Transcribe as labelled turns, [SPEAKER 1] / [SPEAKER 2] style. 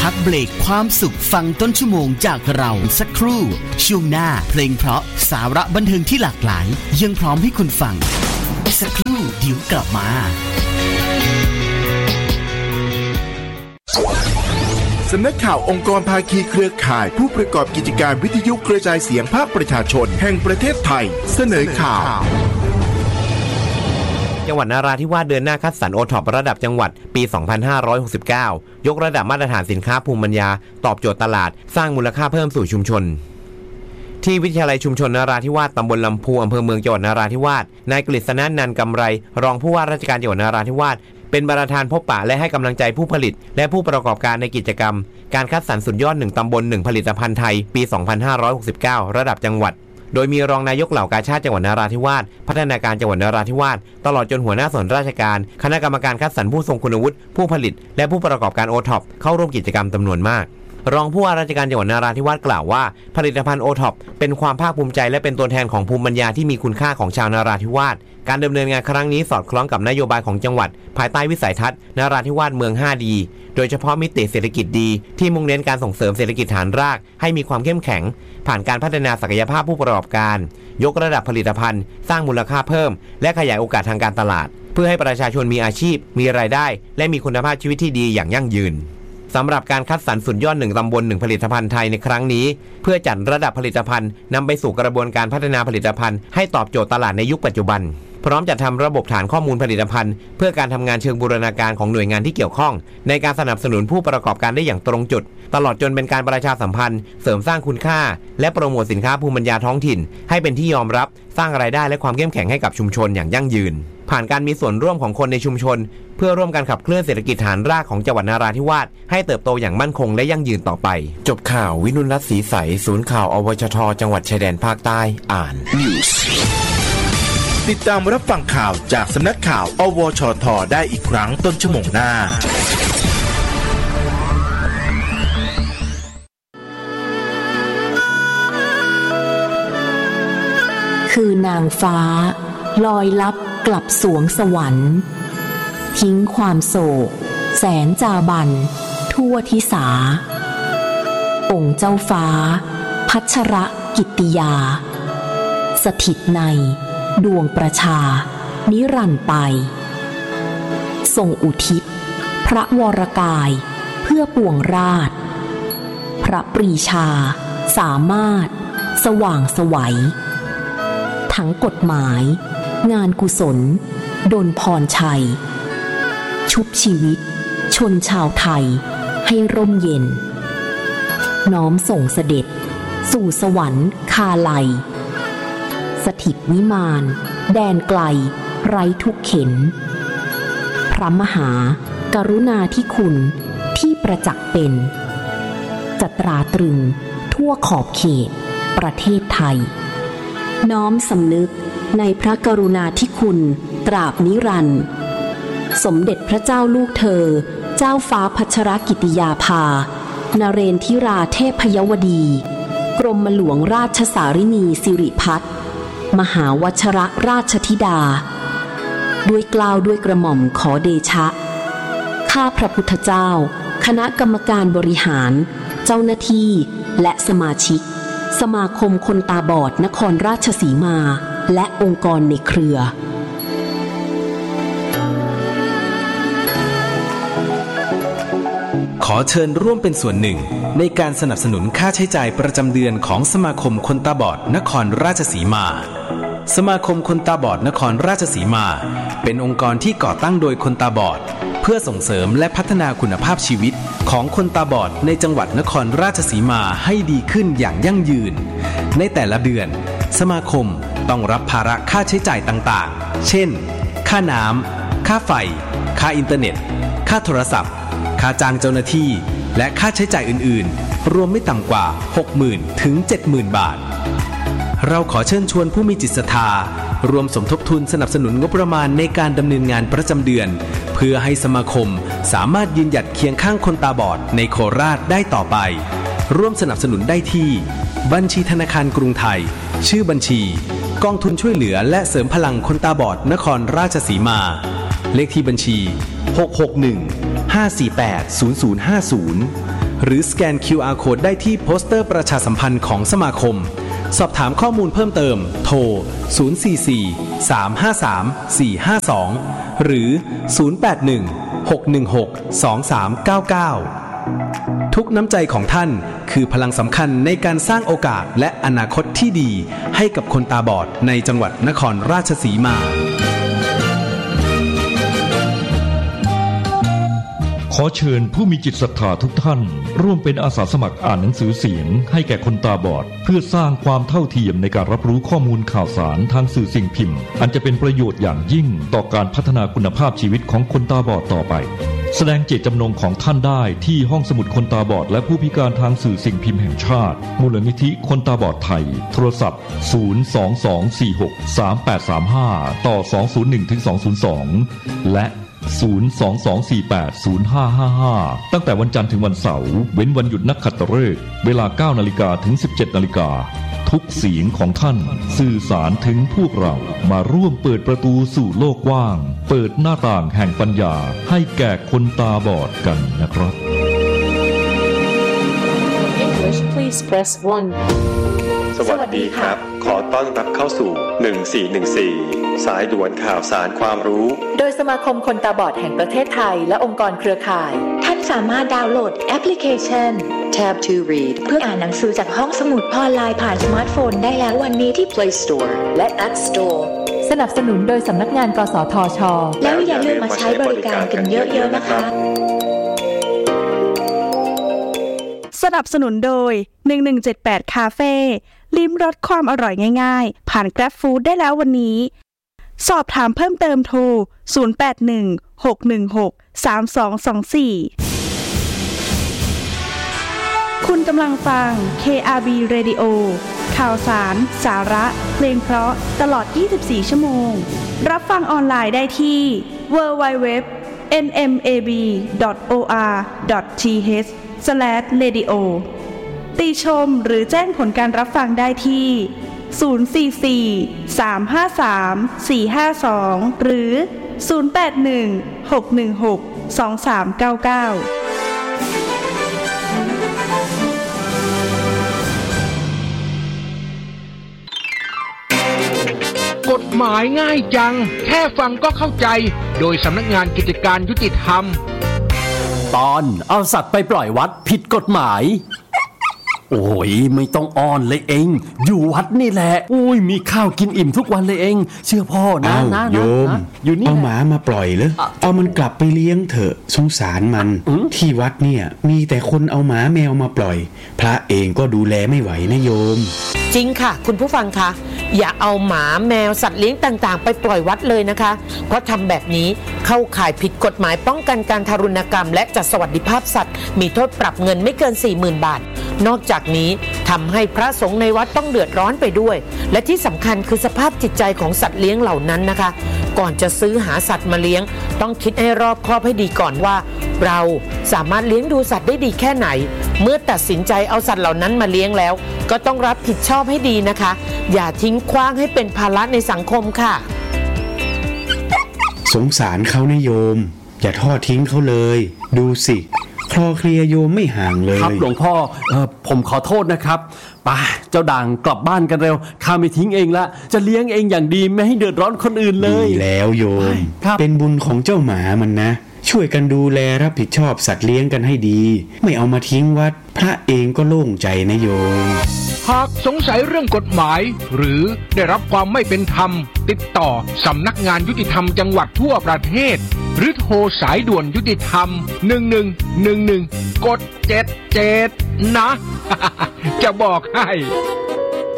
[SPEAKER 1] พักเบรกความสุขฟังต้นชั่วโมงจากเราสักครู่ช่วงหน้าเพลงเพราะสาระบันเทิงที่หลากหลายยังพร้อมให้คุณฟังสักครู่เดี๋ยวกลับมา
[SPEAKER 2] สำนักข่าวองค์กรภาคีเครือข่ายผู้ประกอบกิจการวิทยุกระจายเสียงภาคประชาชนแห่งประเทศไทยเสนอข่าว
[SPEAKER 3] จังหวัดนราธิวาสเดินหน้าคัดสรรโอท็อประดับจังหวัดปี 2569 ยกระดับมาตรฐานสินค้าภูมิปัญญาตอบโจทย์ตลาดสร้างมูลค่าเพิ่มสู่ชุมชนที่วิทยาลัยชุมชนนราธิวาสตำบลลำพูอำเภอเมืองจังหวัดนราธิวาสนายกฤษณนันท์กำไรรองผู้ว่าราชการจังหวัดนราธิวาสเป็นประธานพบปะและให้กำลังใจผู้ผลิตและผู้ประกอบการในกิจกรรมการคัดสรรสุดยอด1ตำบล1ผลิตภัณฑ์ไทยปี 2569 ระดับจังหวัดโดยมีรองนายกเหล่ากาชาดจังหวัดนราธิวาสพัฒนาการจังหวัดนราธิวาสตลอดจนหัวหน้าส่วนราชการคณะกรรมการคัดสรรผู้ทรงคุณวุฒิผู้ผลิตและผู้ประกอบการโอท็อปเข้าร่วมกิจกรรมจำนวนมากรองผู้ว่าราชการจังหวัดนราธิวาสกล่าวว่าผลิตภัณฑ์โอท็อปเป็นความภาคภูมิใจและเป็นตัวแทนของภูมิปัญญาที่มีคุณค่าของชาวนราธิวาสการดำเนินงานครั้งนี้สอดคล้องกับนโยบายของจังหวัดภายใต้วิสัยทัศน์นราธิวาสเมือง 5D โดยเฉพาะมิติเศรษฐกิจดีที่มุ่งเน้นการส่งเสริมเศรษฐกิจฐานรากให้มีความเข้มแข็งผ่านการพัฒนาศักยภาพผู้ประกอบการยกระดับผลิตภัณฑ์สร้างมูลค่าเพิ่มและขยายโอกาสทางการตลาดเพื่อให้ประชาชนมีอาชีพมีรายได้และมีคุณภาพชีวิตที่ดีอย่างยั่งยืนสำหรับการคัดสรรสุดยอด1ตำบล1ผลิตภัณฑ์ไทยในครั้งนี้เพื่อจัดระดับผลิตภัณฑ์นำไปสู่กระบวนการพัฒนาผลิตภัณฑ์ให้ตอบโจทย์ตลาดในยุคปัจจุบันพร้อมจัดทำระบบฐานข้อมูลผลิตภัณฑ์เพื่อการทำงานเชิงบูรณาการของหน่วยงานที่เกี่ยวข้องในการสนับสนุนผู้ประกอบการได้อย่างตรงจุดตลอดจนเป็นการประชาสัมพันธ์เสริมสร้างคุณค่าและโปรโมทสินค้าภูมิปัญญาท้องถิ่นให้เป็นที่ยอมรับสร้างรายได้และความเข้มแข็งให้กับชุมชนอย่างยั่งยืนผ่านการมีส่วนร่วมของคนในชุมชนเพื่อร่วมกันขับเคลื่อนเศรษฐกิจฐานรากของจังหวัดนราธิวาสให้เติบโตอย่างมั่นคงและยั่งยืนต่อไปจบข่าววินุรัตน์ศรีใสศูนย์ข่าวอวชทจังหวัดชายแดนภาคใต้อ่าน
[SPEAKER 2] ติดตามรับฟังข่าวจากสำนักข่าวอวชทได้อีกครั้งต้นชั่วโมงหน้า
[SPEAKER 4] คือนางฟ้าลอยลับกลับสวงสวรรค์ทิ้งความโศกแสนจาบันทั่วทิสาองค์เจ้าฟ้าพัชรกิตติยาสถิตในดวงประชานิรันดร์ไปทรงอุทิศพระวรกายเพื่อปวงราชพระปรีชาสามารถสว่างไสวทั้งกฎหมายงานกุศลดลพรชัยชุบชีวิตชนชาวไทยให้ร่มเย็นน้อมส่งเสด็จสู่สวรรค์คาไลสถิตวิมานแดนไกลไร้ทุกเข็ญพระมหากรุณาธิคุณที่ประจักษ์เป็นจะตราตรึงทั่วขอบเขตประเทศไทยน้อมสำนึกในพระกรุณาธิคุณตราบนิรันดร์สมเด็จพระเจ้าลูกเธอเจ้าฟ้าพัชรกิติยาภานเรนทิราเทพยวดีกรมหลวงราชสารินีสิริพัฒน์มหาวชรราชธิดาด้วยเกล้าด้วยกระหม่อมขอเดชะข้าพระพุทธเจ้าคณะกรรมการบริหารเจ้าหน้าที่และสมาชิกสมาคมคนตาบอดนครราชสีมาและองค์กรในเครือ
[SPEAKER 5] ขอเชิญร่วมเป็นส่วนหนึ่งในการสนับสนุนค่าใช้จ่ายประจำเดือนของสมาคมคนตาบอดนครราชสีมาสมาคมคนตาบอดนครราชสีมาเป็นองค์กรที่ก่อตั้งโดยคนตาบอดเพื่อส่งเสริมและพัฒนาคุณภาพชีวิตของคนตาบอดในจังหวัดนครราชสีมาให้ดีขึ้นอย่างยั่งยืนในแต่ละเดือนสมาคมต้องรับภาระค่าใช้จ่ายต่างๆเช่นค่าน้ำค่าไฟค่าอินเทอร์เน็ตค่าโทรศัพท์ค่าจ้างเจ้าหน้าที่และค่าใช้จ่ายอื่นๆรวมไม่ต่ำกว่า 60,000 ถึง 70,000 บาทเราขอเชิญชวนผู้มีจิตศรัทธารวมสมทบทุนสนับสนุนงบประมาณในการดำเนินงานประจำเดือนเพื่อให้สมาคมสามารถยืนหยัดเคียงข้างคนตาบอดในโคราชได้ต่อไปร่วมสนับสนุนได้ที่บัญชีธนาคารกรุงไทยชื่อบัญชีกองทุนช่วยเหลือและเสริมพลังคนตาบอดนครราชสีมาเลขที่บัญชี 661-548-0050 หรือสแกน QR Code ได้ที่โปสเตอร์ประชาสัมพันธ์ของสมาคมสอบถามข้อมูลเพิ่มเติมโทร044-353-452หรือ081-616-2399ทุกน้ำใจของท่านคือพลังสำคัญในการสร้างโอกาสและอนาคตที่ดีให้กับคนตาบอดในจังหวัดนครราชสีมา
[SPEAKER 6] ขอเชิญผู้มีจิตศรัทธาทุกท่านร่วมเป็นอาสาสมัครอ่านหนังสือเสียงให้แก่คนตาบอดเพื่อสร้างความเท่าเทียมในการรับรู้ข้อมูลข่าวสารทางสื่อสิ่งพิมพ์อันจะเป็นประโยชน์อย่างยิ่งต่อการพัฒนาคุณภาพชีวิตของคนตาบอดต่อไปแสดงเจตจำนงของท่านได้ที่ห้องสมุดคนตาบอดและผู้พิการทางสื่อสิ่งพิมพ์แห่งชาติมูลนิธิคนตาบอดไทยโทรศัพท์022463835ต่อ201-202และ022480555ตั้งแต่วันจันทร์ถึงวันเสาร์เว้นวันหยุดนักขัตฤกษ์เวลา 9 นาฬิกาถึง 17 นาฬิกาทุกเสียงของท่านสื่อสารถึงพวกเรามาร่วมเปิดประตูสู่โลกกว้างเปิดหน้าต่างแห่งปัญญาให้แก่คนตาบอดกันนะครับ
[SPEAKER 7] English please press 1
[SPEAKER 8] สวัสดีครับขอต้อนรับเข้าสู่1414สายด่วนข่าวสารความรู้
[SPEAKER 9] โดยสมาคมคนตาบอดแห่งประเทศไทยและองค์กรเครือข่าย
[SPEAKER 4] ท่านสามารถดาวน์โหลดแอปพลิเคชัน
[SPEAKER 9] Tab to Read
[SPEAKER 4] เพื่ออ่านหนังสือจากห้องสมุดออนไลน์ผ่านสมาร์ทโฟนได้แล้ววันนี้ที่
[SPEAKER 9] Play Store และ App Store สนับสนุนโดยสำนักงานกสทช.
[SPEAKER 4] แล้วอย่าลืมมาใช้บริการกันเยอะๆนะคะ
[SPEAKER 10] สนับสนุนโดย1178คาเฟ่ลิ้มรสความอร่อยง่ายๆผ่าน Grab Food ได้แล้ววันนี้สอบถามเพิ่มเติมโทร0816163224คุณกำลังฟัง KRB Radio ข่าวสารสาระเพลงเพราะตลอด24ชั่วโมงรับฟังออนไลน์ได้ที่ www.nmab.or.th/radio ติชมหรือแจ้งผลการรับฟังได้ที่044-353-452หรือ081-616-2399
[SPEAKER 11] กฎหมายง่ายจังแค่ฟังก็เข้าใจโดยสำนักงานกิจการยุติธรรม
[SPEAKER 12] ตอนเอาสัตว์ไปปล่อยวัดผิดกฎหมายโอ้ยไม่ต้องอ้อนเลยเองอยู่วัดนี่แหละโอ้ยมีข้าวกินอิ่มทุกวันเลยเองเชื่อพ่อนะ
[SPEAKER 2] โยมอยู่นี่เอาหมามาปล่อยเลยเอามันกลับไปเลี้ยงเถอะสงสารมันที่วัดเนี่ยมีแต่คนเอาหมาแมวมาปล่อยพระเองก็ดูแลไม่ไหวนะโยม
[SPEAKER 13] จริงค่ะคุณผู้ฟังคะอย่าเอาหมาแมวสัตว์เลี้ยงต่างๆไปปล่อยวัดเลยนะคะเพราะทำแบบนี้เข้าข่ายผิดกฎหมายป้องกันการทารุณกรรมและจัดสวัสดิภาพสัตว์มีโทษปรับเงินไม่เกิน 40,000 บาทนอกจากนี้ทำให้พระสงฆ์ในวัดต้องเดือดร้อนไปด้วยและที่สำคัญคือสภาพจิตใจของสัตว์เลี้ยงเหล่านั้นนะคะก่อนจะซื้อหาสัตว์มาเลี้ยงต้องคิดให้รอบคอบให้ดีก่อนว่าเราสามารถเลี้ยงดูสัตว์ได้ดีแค่ไหนเมื่อตัดสินใจเอาสัตว์เหล่านั้นมาเลี้ยงแล้วก็ต้องรับผิดชอบให้ดีนะคะอย่าทิ้งขว้างให้เป็นภาระในสังคมค่ะ
[SPEAKER 2] สงสารเขานะโยมอย่าทอดทิ้งเขาเลยดูสิคลอเคลียโยมไม่ห่างเลย
[SPEAKER 12] ครับหลวงพ่อผมขอโทษนะครับไปเจ้าด่างกลับบ้านกันเร็วข้าไม่ทิ้งเองละจะเลี้ยงเองอย่างดีไม่ให้เดือดร้อนคนอื่นเลย
[SPEAKER 2] ดีแล้วโยมเป็นบุญของเจ้าหมามันนะช่วยกันดูแลรับผิดชอบสัตว์เลี้ยงกันให้ดีไม่เอามาทิ้งวัดพระเองก็โล่งใจนะโยม
[SPEAKER 11] หากสงสัยเรื่องกฎหมายหรือได้รับความไม่เป็นธรรมติดต่อสำนักงานยุติธรรมจังหวัดทั่วประเทศหรือโทรสายด่วนยุติธรรม1111กด77นะ จะบอกให้